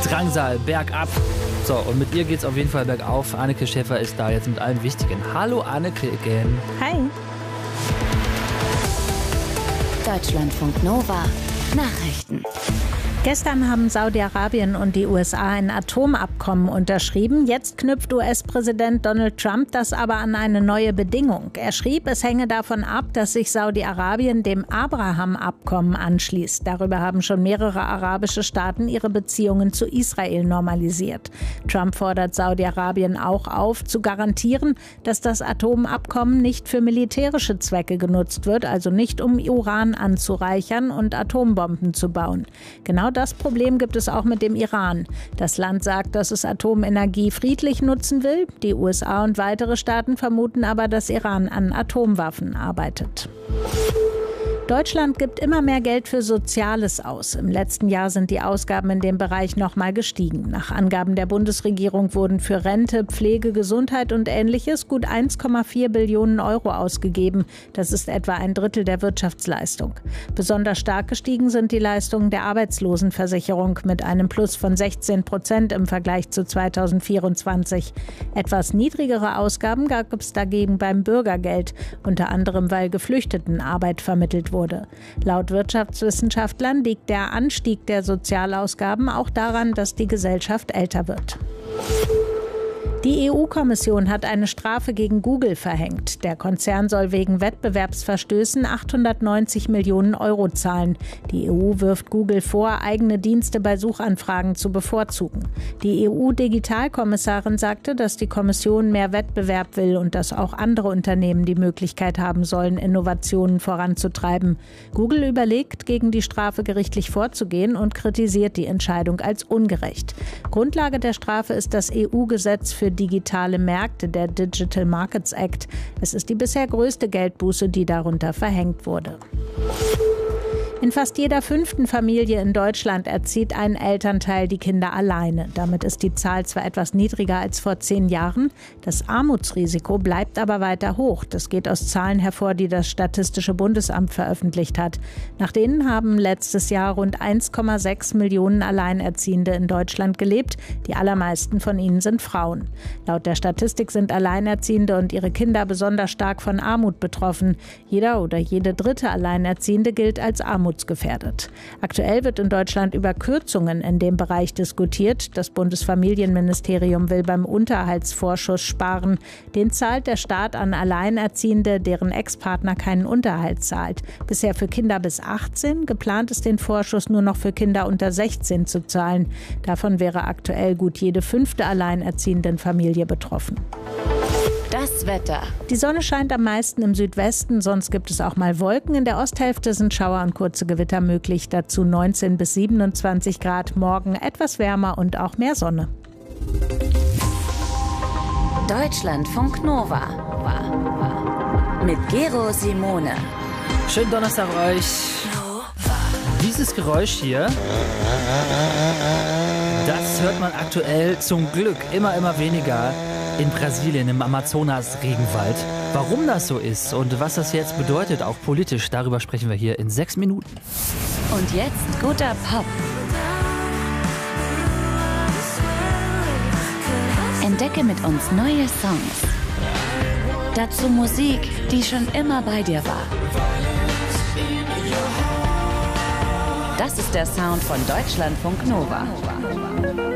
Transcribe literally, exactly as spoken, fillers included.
Drangsal, bergab. So, und mit ihr geht's auf jeden Fall bergauf. Anneke Schäfer ist da jetzt mit allem Wichtigen. Hallo Anneke again. Hi. Deutschlandfunk Nova Nachrichten. Gestern haben Saudi-Arabien und die U S A ein Atomabkommen unterschrieben. Jetzt knüpft U S-Präsident Donald Trump das aber an eine neue Bedingung. Er schrieb, es hänge davon ab, dass sich Saudi-Arabien dem Abraham-Abkommen anschließt. Darüber haben schon mehrere arabische Staaten ihre Beziehungen zu Israel normalisiert. Trump fordert Saudi-Arabien auch auf, zu garantieren, dass das Atomabkommen nicht für militärische Zwecke genutzt wird, also nicht um Uran anzureichern und Atombomben zu bauen. Genau das Problem gibt es auch mit dem Iran. Das Land sagt, dass es Atomenergie friedlich nutzen will. Die U S A und weitere Staaten vermuten aber, dass Iran an Atomwaffen arbeitet. Deutschland gibt immer mehr Geld für Soziales aus. Im letzten Jahr sind die Ausgaben in dem Bereich noch mal gestiegen. Nach Angaben der Bundesregierung wurden für Rente, Pflege, Gesundheit und Ähnliches gut eins Komma vier Billionen Euro ausgegeben. Das ist etwa ein Drittel der Wirtschaftsleistung. Besonders stark gestiegen sind die Leistungen der Arbeitslosenversicherung mit einem Plus von sechzehn Prozent im Vergleich zu zweitausendvierundzwanzig. Etwas niedrigere Ausgaben gab es dagegen beim Bürgergeld, unter anderem weil Geflüchteten Arbeit vermittelt wurde. Wurde. Laut Wirtschaftswissenschaftlern liegt der Anstieg der Sozialausgaben auch daran, dass die Gesellschaft älter wird. Die E U-Kommission hat eine Strafe gegen Google verhängt. Der Konzern soll wegen Wettbewerbsverstößen achthundertneunzig Millionen Euro zahlen. Die E U wirft Google vor, eigene Dienste bei Suchanfragen zu bevorzugen. Die E U-Digitalkommissarin sagte, dass die Kommission mehr Wettbewerb will und dass auch andere Unternehmen die Möglichkeit haben sollen, Innovationen voranzutreiben. Google überlegt, gegen die Strafe gerichtlich vorzugehen und kritisiert die Entscheidung als ungerecht. Grundlage der Strafe ist das E U-Gesetz für digitale Märkte, der Digital Markets Act. Es ist die bisher größte Geldbuße, die darunter verhängt wurde. In fast jeder fünften Familie in Deutschland erzieht ein Elternteil die Kinder alleine. Damit ist die Zahl zwar etwas niedriger als vor zehn Jahren, das Armutsrisiko bleibt aber weiter hoch. Das geht aus Zahlen hervor, die das Statistische Bundesamt veröffentlicht hat. Nach denen haben letztes Jahr rund eins Komma sechs Millionen Alleinerziehende in Deutschland gelebt. Die allermeisten von ihnen sind Frauen. Laut der Statistik sind Alleinerziehende und ihre Kinder besonders stark von Armut betroffen. Jeder oder jede dritte Alleinerziehende gilt als armutsgefährdet. Aktuell wird in Deutschland über Kürzungen in dem Bereich diskutiert. Das Bundesfamilienministerium will beim Unterhaltsvorschuss sparen. Den zahlt der Staat an Alleinerziehende, deren Ex-Partner keinen Unterhalt zahlt. Bisher für Kinder bis achtzehn. Geplant ist, den Vorschuss nur noch für Kinder unter sechzehn zu zahlen. Davon wäre aktuell gut jede fünfte Alleinerziehendenfamilie betroffen. Das Wetter. Die Sonne scheint am meisten im Südwesten, sonst gibt es auch mal Wolken. In der Osthälfte sind Schauer und kurze Gewitter möglich. Dazu neunzehn bis siebenundzwanzig Grad. Morgen etwas wärmer und auch mehr Sonne. Deutschlandfunk Nova. Mit Gero Simone. Schönen Donnerstag euch. Dieses Geräusch hier, das hört man aktuell zum Glück immer, immer weniger in Brasilien, im Amazonas-Regenwald. Warum das so ist und was das jetzt bedeutet, auch politisch, darüber sprechen wir hier in sechs Minuten. Und jetzt guter Pop. Entdecke mit uns neue Songs. Dazu Musik, die schon immer bei dir war. Das ist der Sound von Deutschlandfunk Nova.